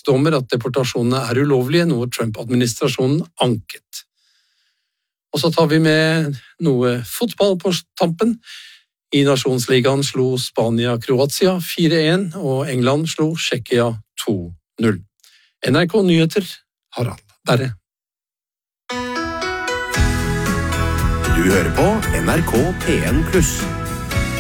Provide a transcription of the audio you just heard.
høyesterettsdommer at deportasjonene er ulovlige, noe Trump-administrasjonen anket. Og så tar vi med noe fotball på tampen. I Nasjonsligaen slo Spania Kroatia 4-1, og England slo Tsjekkia 2-0. NRK Nyheter, Harald Berre. Du hører på NRK P1+.